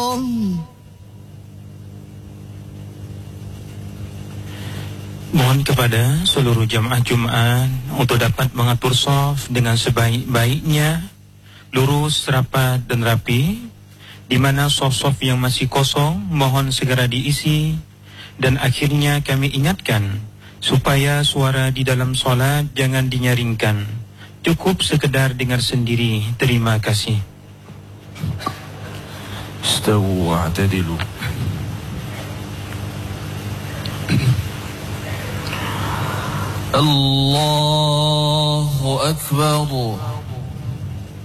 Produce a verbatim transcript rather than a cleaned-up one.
Mohon kepada seluruh jamaah Jumaat untuk dapat mengatur shaf dengan sebaik-baiknya, lurus, rapat dan rapi. Di mana shaf-shaf yang masih kosong mohon segera diisi. Dan akhirnya kami ingatkan supaya suara di dalam solat jangan dinyaringkan. Cukup sekedar dengar sendiri. Terima kasih. Istawu wa'tadilu. Allahu Akbar.